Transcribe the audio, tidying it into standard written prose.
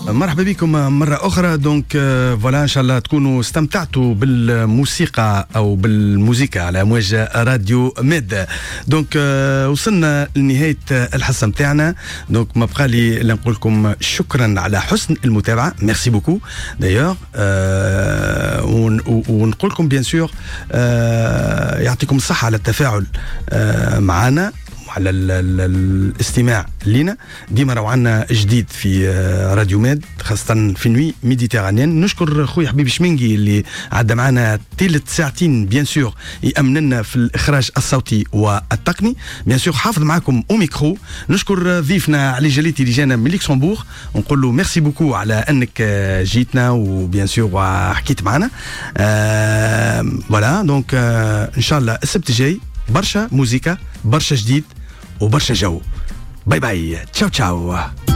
مرحبا بكم مرة أخرى. دونك فوالا إن شاء الله تكونوا استمتعتوا بالموسيقى أو بالموسيقى على أمواج راديو ميد. دونك وصلنا لنهاية الحصة متاعنا. دونك ما بقى لي إلا نقول لكم شكرا على حسن المتابعة. ميرسي بوكو دايوغ. ونقول لكم بيان سور يعطيكم الصحة على التفاعل معنا على الاستماع لنا. ديما راهو عندنا جديد في راديو ميد خاصة في نوي ميديتيرانيان. نشكر خويا حبيبي شمنجي اللي عدى معنا ثلث ساعتين بيان سور يأمننا في الإخراج الصوتي والتقني. بيان سور حافظ معكم او ميكرو. نشكر ضيفنا علي جليتي اللي جانا من لوكسمبورغ ونقول له ميرسي بوكو على انك جيتنا وبيان سور وحكيت معنا. فوالا دونك ان شاء الله السبت الجاي برشا موسيقى برشا جديد وبرشا جو. باي باي تشاو تشاو.